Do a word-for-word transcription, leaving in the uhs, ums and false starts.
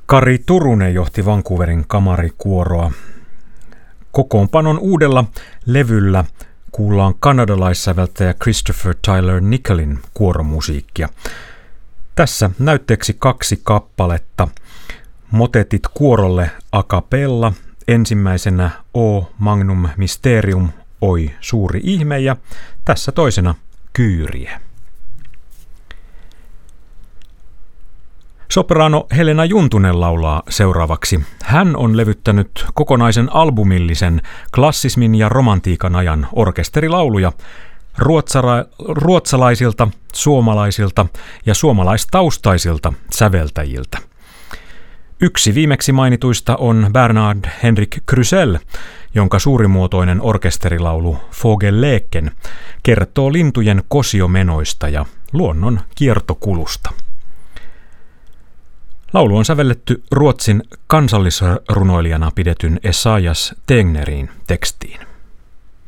Kari Turunen johti Vancouverin kamarikuoroa. Kokoonpanon uudella levyllä kuullaan kanadalaissäveltäjä Christopher Tyler Nicholin kuoromusiikkia. Tässä näytteeksi kaksi kappaletta. Motetit kuorolle a cappella, ensimmäisenä O Magnum Mysterium, oi suuri ihme, ja tässä toisena Kyrie. Sopraano Helena Juntunen laulaa seuraavaksi. Hän on levyttänyt kokonaisen albumillisen klassismin ja romantiikan ajan orkesterilauluja ruotsara- ruotsalaisilta, suomalaisilta ja suomalaistaustaisilta säveltäjiltä. Yksi viimeksi mainituista on Bernard Henrik Krusell, jonka suurimuotoinen orkesterilaulu Fågelleken kertoo lintujen kosiomenoista ja luonnon kiertokulusta. Laulu on sävelletty Ruotsin kansallisrunoilijana pidetyn Esaias Tegnerin tekstiin.